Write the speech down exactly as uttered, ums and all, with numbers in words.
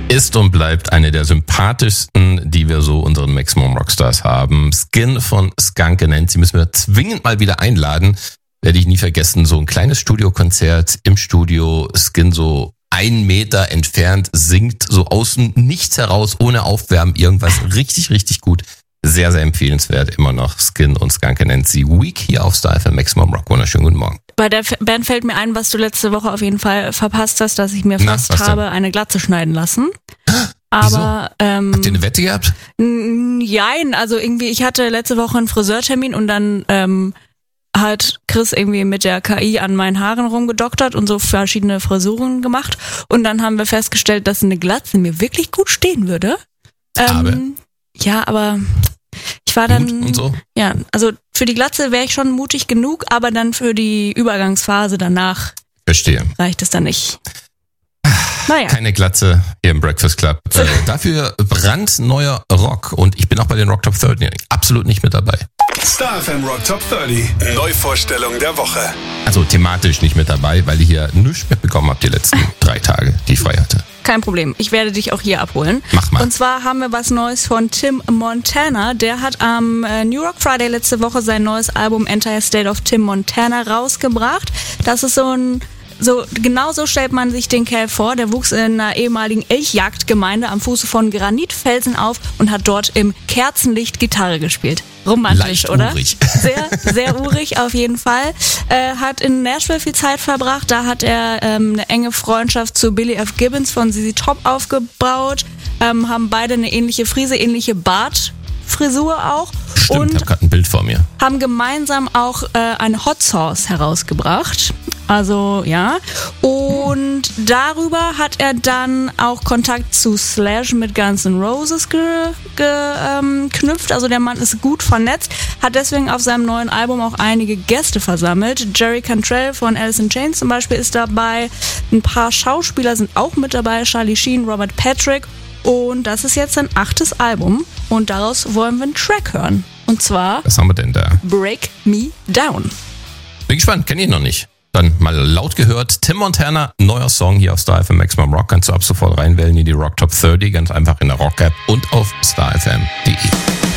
ist und bleibt eine der sympathischsten, die wir so unseren Maximum Rockstars haben. Skin von Skunk Anansie müssen wir zwingend mal wieder einladen. Werde ich nie vergessen, so ein kleines Studiokonzert im Studio, Skin so ein Meter entfernt, singt so aus dem Nichts heraus, ohne Aufwärmen, irgendwas richtig, richtig gut. Sehr, sehr empfehlenswert, immer noch Skin und Skunk Anansie Week hier auf Star F M Maximum Rock. Wunderschönen guten Morgen. Bei der Band fällt mir ein, was du letzte Woche auf jeden Fall verpasst hast, dass ich mir Na, fast was denn? habe eine Glatze schneiden lassen. Aber ähm, Habt ihr eine Wette gehabt? n- jein, also irgendwie, ich hatte letzte Woche einen Friseurtermin und dann ähm, hat Chris irgendwie mit der K I an meinen Haaren rumgedoktert und so verschiedene Frisuren gemacht. Und dann haben wir festgestellt, dass eine Glatze mir wirklich gut stehen würde. Aber? Ähm, ja, aber ich war dann... Mut und so? Ja, also für die Glatze wäre ich schon mutig genug, aber dann für die Übergangsphase danach Verstehe. reicht es dann nicht. Naja, Keine Glatze hier im Breakfast Club. Äh, dafür brandneuer Rock. Und ich bin auch bei den Rock Top dreißig absolut nicht mit dabei. Star F M Rock Top dreißig. Neuvorstellung der Woche. Also thematisch nicht mit dabei, weil ich hier nichts mitbekommen habe die letzten drei Tage, die ich frei hatte. kein Problem. Ich werde dich auch hier abholen. Mach mal. Und zwar haben wir was Neues von Tim Montana. Der hat am äh, New Rock Friday letzte Woche sein neues Album Entire State of Tim Montana rausgebracht. Das ist so ein So, genau so stellt man sich den Kerl vor. Der wuchs in einer ehemaligen Elchjagdgemeinde am Fuße von Granitfelsen auf und hat dort im Kerzenlicht Gitarre gespielt. Romantisch, Leicht oder? urig. Sehr, sehr urig auf jeden Fall. Äh, hat in Nashville viel Zeit verbracht. Da hat er ähm, eine enge Freundschaft zu Billy F. Gibbons von Z Z Top aufgebaut. Ähm, haben beide eine ähnliche Frise, ähnliche Bartfrisur auch. Stimmt, und ich habe gerade ein Bild vor mir. haben gemeinsam auch äh, eine Hot Sauce herausgebracht. Also, ja. Und darüber hat er dann auch Kontakt zu Slash mit Guns N' Roses geknüpft. Ge, ähm, knüpft. also der Mann ist gut vernetzt, hat deswegen auf seinem neuen Album auch einige Gäste versammelt. Jerry Cantrell von Alice in Chains zum Beispiel ist dabei. Ein paar Schauspieler sind auch mit dabei. Charlie Sheen, Robert Patrick. Und das ist jetzt sein achtes Album. Und daraus wollen wir einen Track hören. Und zwar Was haben wir denn da? Break Me Down. Bin gespannt, kenne ich noch nicht. Dann mal laut gehört, Tim Montana, neuer Song hier auf Star F M Maximum Rock. Kannst du ab sofort reinwählen in die Rock Top dreißig, ganz einfach in der Rock-App und auf star f m punkt d e.